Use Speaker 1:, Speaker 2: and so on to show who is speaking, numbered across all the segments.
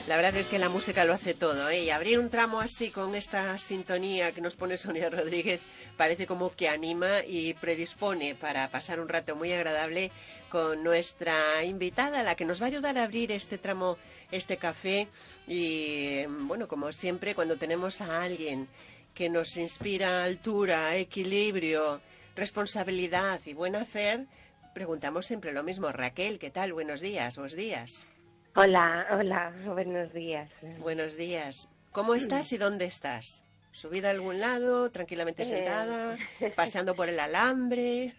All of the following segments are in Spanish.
Speaker 1: La verdad es que la música lo hace todo, ¿eh? Y abrir un tramo así con esta sintonía que nos pone Sonia Rodríguez parece como que anima y predispone para pasar un rato muy agradable con nuestra invitada, la que nos va a ayudar a abrir este tramo, este café. Y bueno, como siempre, cuando tenemos a alguien que nos inspira altura, equilibrio, responsabilidad y buen hacer, preguntamos siempre lo mismo. Raquel, ¿qué tal? Buenos días, buenos días.
Speaker 2: Hola, buenos días.
Speaker 1: Buenos días. ¿Cómo estás y dónde estás? ¿Subida a algún lado, tranquilamente
Speaker 2: Eh,
Speaker 1: sentada, paseando por el alambre?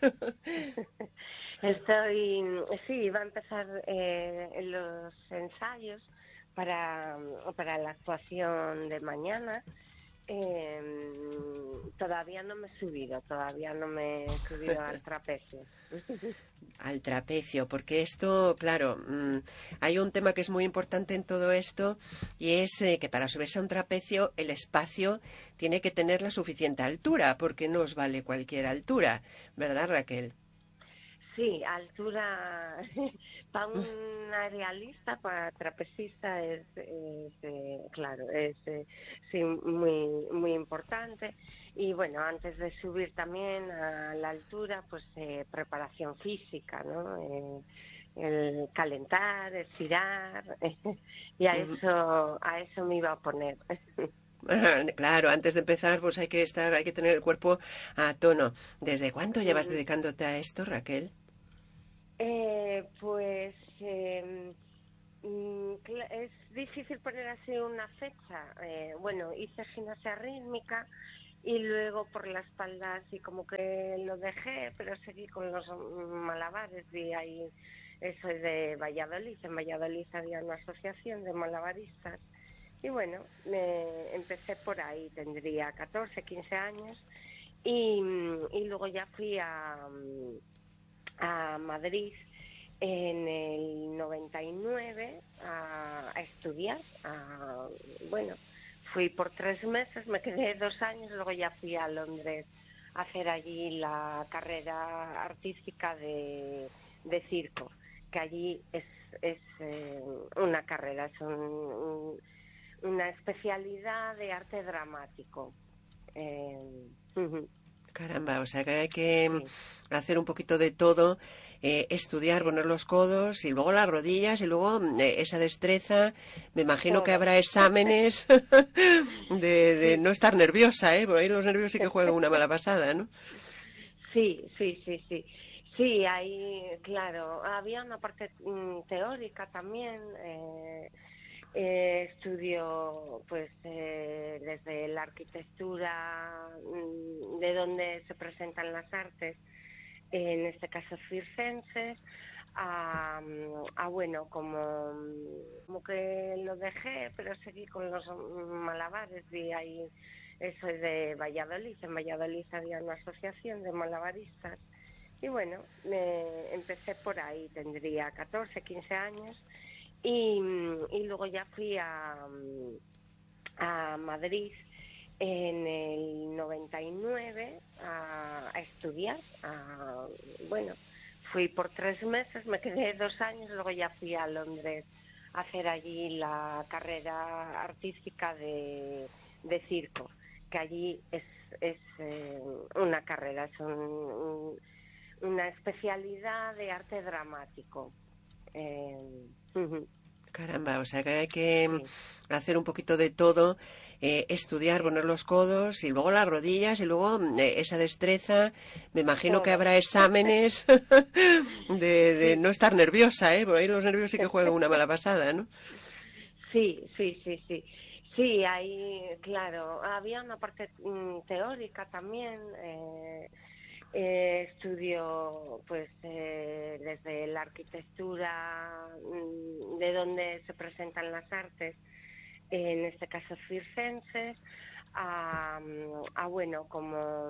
Speaker 2: Estoy, sí, va a empezar los ensayos para la actuación de mañana. Todavía no me he subido al trapecio.
Speaker 1: Al trapecio, porque esto, claro, hay un tema que es muy importante en todo esto y es que para subirse a un trapecio el espacio tiene que tener la suficiente altura, porque no os vale cualquier altura, ¿verdad, Raquel?
Speaker 2: Sí, altura para una realista, para trapecista claro, sí, muy importante. Y bueno, antes de subir también a la altura, pues preparación física, ¿no? El calentar, estirar, y a eso me iba a poner.
Speaker 1: Claro, antes de empezar, pues hay que tener el cuerpo a tono. ¿Desde cuánto llevas dedicándote a esto, Raquel?
Speaker 2: Pues es difícil poner así una fecha. Bueno, hice gimnasia rítmica y luego por la espalda así como que lo dejé, pero seguí con los malabares y ahí soy de Valladolid. En Valladolid había una asociación de malabaristas y bueno, empecé por ahí, tendría 14, 15 años y luego ya fui a Madrid en el 99 a estudiar. Bueno, fui por 3 meses, me quedé 2 años, luego ya fui a Londres a hacer allí la carrera artística de circo, que allí es una carrera, una especialidad de arte dramático.
Speaker 1: Caramba, o sea que hay que
Speaker 2: Sí.
Speaker 1: hacer un poquito de todo, estudiar, poner los codos y luego las rodillas y luego esa destreza. Me imagino que
Speaker 2: Todo.
Speaker 1: habrá exámenes de
Speaker 2: Sí.
Speaker 1: no estar nerviosa, ¿eh? Por ahí los nervios sí que juegan una mala pasada, ¿no?
Speaker 2: Sí. Sí, ahí, claro, había una parte teórica también. Estudio, pues, desde la arquitectura, de donde se presentan las artes, en este caso circenses, bueno, como que lo dejé, pero seguí con los malabares y ahí soy de Valladolid. En Valladolid había una asociación de malabaristas y bueno, empecé por ahí, tendría 14, 15 años y luego ya fui a Madrid en el 99 a estudiar. Bueno, fui por 3 meses, me quedé 2 años, luego ya fui a Londres a hacer allí la carrera artística de circo, que allí es una carrera, una especialidad de arte dramático. Ujú.
Speaker 1: Caramba, o sea que hay que
Speaker 2: Sí,
Speaker 1: hacer un poquito de todo, estudiar, poner los codos y luego las rodillas y luego esa destreza. Me imagino que
Speaker 2: todo.
Speaker 1: habrá exámenes de
Speaker 2: Sí.
Speaker 1: no estar nerviosa, ¿eh? Por ahí los nervios sí que juegan una mala pasada, ¿no?
Speaker 2: Sí. Sí, ahí, claro, había una parte teórica también. Estudio, pues, desde la arquitectura, de donde se presentan las artes, en este caso circenses, bueno, como